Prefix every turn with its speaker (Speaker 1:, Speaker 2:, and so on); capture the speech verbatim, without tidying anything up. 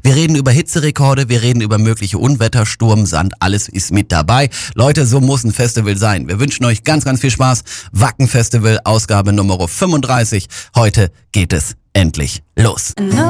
Speaker 1: Wir reden über Hitzerekorde, wir reden über mögliche Unwetter, Sturm, Sand, alles ist mit dabei. Leute, so muss ein Festival sein. Wir wünschen euch ganz, ganz viel Spaß. Wacken Festival, Ausgabe Nummer fünfunddreißig. Heute geht es endlich los.